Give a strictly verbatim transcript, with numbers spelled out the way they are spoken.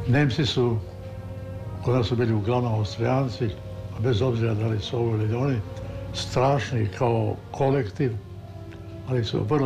Nemci su, kod nas su bili uglavnom Austrijanci, a bez obzira da li su ovo ili oni, strašni kao kolektiv, ali su vrlo